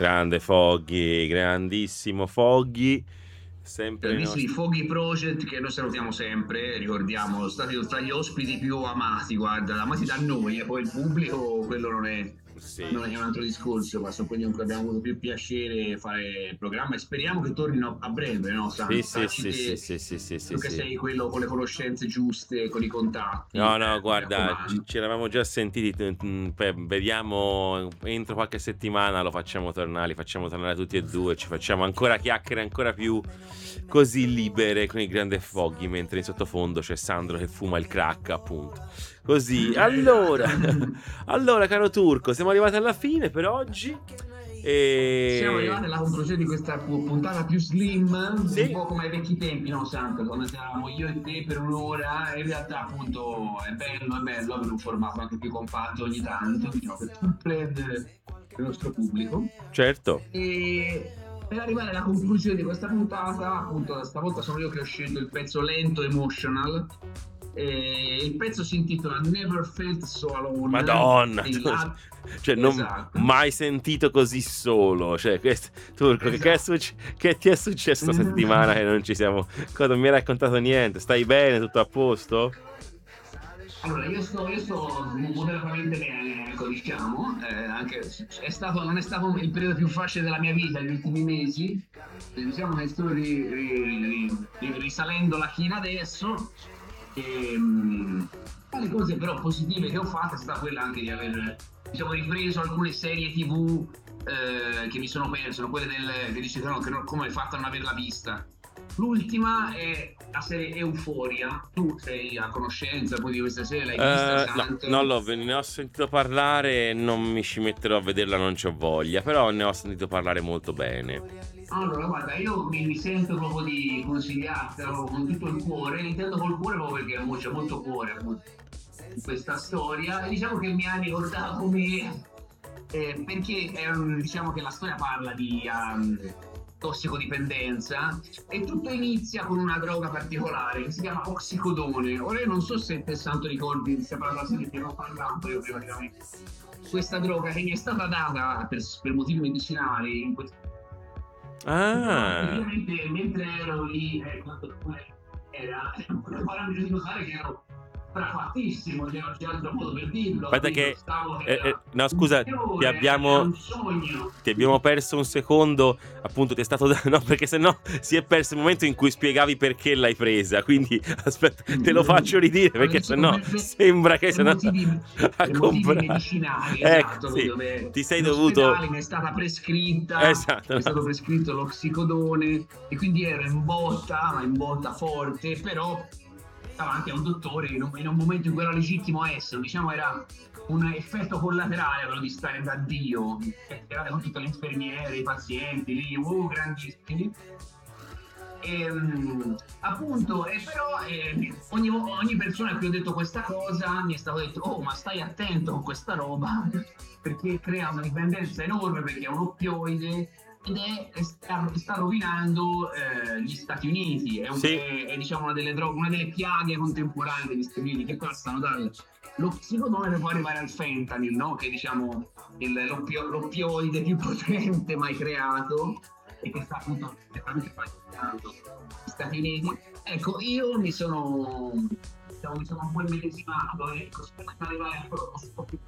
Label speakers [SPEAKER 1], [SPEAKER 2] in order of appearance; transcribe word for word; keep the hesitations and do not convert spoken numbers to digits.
[SPEAKER 1] Grande Foggy, grandissimo Foggy, sempre
[SPEAKER 2] Visto
[SPEAKER 1] nostri...
[SPEAKER 2] i Foggy Project che noi salutiamo sempre, ricordiamo, sono stati tra gli ospiti più amati, guarda, amati da noi, e poi il pubblico, quello non è,
[SPEAKER 1] Sì.
[SPEAKER 2] non è un altro discorso, ma sono quelli con cui abbiamo avuto più piacere fare il programma e speriamo che tornino a breve, no,
[SPEAKER 1] Sì,
[SPEAKER 2] Sandro?
[SPEAKER 1] sì,
[SPEAKER 2] Dacci
[SPEAKER 1] sì, sì,
[SPEAKER 2] te,
[SPEAKER 1] sì, sì, sì, sì,
[SPEAKER 2] tu che
[SPEAKER 1] sì.
[SPEAKER 2] sei quello con le conoscenze giuste, con i contatti,
[SPEAKER 1] No, no,
[SPEAKER 2] eh, mi
[SPEAKER 1] guarda, ci
[SPEAKER 2] raccomando.
[SPEAKER 1] ci eravamo già sentiti, t- mm, pe- vediamo entro qualche settimana lo facciamo tornare, li facciamo tornare tutti e due, ci facciamo ancora chiacchiere ancora più così libere con il grande Foggy, mentre in sottofondo c'è Sandro che fuma il crack, appunto. Così, allora,
[SPEAKER 2] Esatto.
[SPEAKER 1] allora, caro Turco, siamo arrivati alla fine per oggi
[SPEAKER 2] Siamo
[SPEAKER 1] e...
[SPEAKER 2] arrivati alla conclusione di questa pu- puntata più slim, un
[SPEAKER 1] Sì,
[SPEAKER 2] po' come ai vecchi tempi, no, Sandro? Quando eravamo io e te per un'ora, in realtà appunto è bello, è bello avere un formato anche più compatto ogni tanto, diciamo, per sorprendere il nostro pubblico.
[SPEAKER 1] certo.
[SPEAKER 2] E per arrivare alla conclusione di questa puntata, appunto, stavolta sono io che ho scelto il pezzo lento, emotional. E il pezzo si intitola Never Felt So Alone.
[SPEAKER 1] Madonna,
[SPEAKER 2] degli
[SPEAKER 1] tu-
[SPEAKER 2] Ad-
[SPEAKER 1] cioè non
[SPEAKER 2] Esatto,
[SPEAKER 1] mai sentito così solo. Cioè, questo, Turco, che, che è
[SPEAKER 2] esatto.
[SPEAKER 1] succe- che ti è successo questa settimana che non ci siamo? Cosa, non mi hai raccontato niente? Stai bene? Tutto a posto?
[SPEAKER 2] Allora, io sto, io sto moderatamente bene, ecco, diciamo, eh, anche è stato, non è stato il periodo più facile della mia vita negli ultimi mesi, eh, diciamo che sto ri- ri- ri- risalendo la china adesso, e mh, tra le cose però positive che ho fatto è stata quella anche di aver, diciamo, ripreso alcune serie T V eh, che mi sono perso, sono quelle del, che dice che no, che no, come hai fatto a non averla vista. L'ultima è la serie Euphoria. Tu sei a conoscenza poi di questa serie, l'hai vista,
[SPEAKER 1] Eh, no, non
[SPEAKER 2] Santo?
[SPEAKER 1] l'ho, ne ho sentito parlare, non mi ci metterò a vederla, non c'ho voglia, però ne ho sentito parlare molto bene.
[SPEAKER 2] Allora, guarda, io mi, mi sento proprio di consigliartelo con tutto il cuore, intendo col cuore proprio perché c'è molto cuore appunto, in questa storia, e diciamo che mi ha ricordato me, eh, perché è un- diciamo che la storia parla di um, tossicodipendenza e tutto inizia con una droga particolare che si chiama oxicodone. Ora io non so se te Santo ricordi, si è parlato sì, che ne ho parlato io praticamente. Questa droga che mi è stata data per, per motivi medicinali in questo. Però
[SPEAKER 1] Ah,
[SPEAKER 2] effettivamente mentre ero lì, eh, quando era un parametro di notare che ero trafattissimo, cioè non c'è altro modo per dirlo,
[SPEAKER 1] aspetta
[SPEAKER 2] capito?
[SPEAKER 1] che...
[SPEAKER 2] Stavo che
[SPEAKER 1] eh, eh,
[SPEAKER 2] era
[SPEAKER 1] no,
[SPEAKER 2] un
[SPEAKER 1] scusa, ti
[SPEAKER 2] fiore, era
[SPEAKER 1] abbiamo...
[SPEAKER 2] un sogno.
[SPEAKER 1] Ti abbiamo perso un secondo, appunto ti è stato... No, perché sennò si è perso il momento in cui spiegavi perché l'hai presa, quindi aspetta, te lo faccio ridire
[SPEAKER 2] Allora,
[SPEAKER 1] perché
[SPEAKER 2] dicevo,
[SPEAKER 1] sennò
[SPEAKER 2] per, per-
[SPEAKER 1] sembra che
[SPEAKER 2] per
[SPEAKER 1] sei andato
[SPEAKER 2] motivi,
[SPEAKER 1] a
[SPEAKER 2] per motivi
[SPEAKER 1] comprare.
[SPEAKER 2] medicinali,
[SPEAKER 1] Ecco,
[SPEAKER 2] esatto,
[SPEAKER 1] sì,
[SPEAKER 2] dove
[SPEAKER 1] ti sei
[SPEAKER 2] in
[SPEAKER 1] dovuto...
[SPEAKER 2] ospedale mi è stata prescritta,
[SPEAKER 1] Esatto,
[SPEAKER 2] mi è
[SPEAKER 1] no.
[SPEAKER 2] stato prescritto l'oxicodone e quindi ero in botta, ma in botta forte, però davanti a un dottore in un, in un momento in cui era legittimo essere, diciamo era un effetto collaterale quello di stare da Dio, chiacchierare con tutte le infermiere, i pazienti lì, uh, grandissimi. E, um, appunto, e però eh, ogni, ogni persona a cui ho detto questa cosa mi è stato detto: oh, ma stai attento con questa roba perché crea una dipendenza enorme, perché è un oppioide ed è, sta, sta rovinando eh, gli Stati Uniti. È, un,
[SPEAKER 1] Sì,
[SPEAKER 2] è, è diciamo una delle droghe, una delle piaghe contemporanee degli Stati Uniti che passano dallo psicodone per poi arrivare al fentanyl, no? Che è diciamo il, l'oppio, l'oppioide più potente mai creato e che sta appunto effettivamente facendo gli Stati Uniti. Ecco, io mi sono, diciamo, mi sono un po' immedesimato e ecco, spero di arrivare ancora un po' più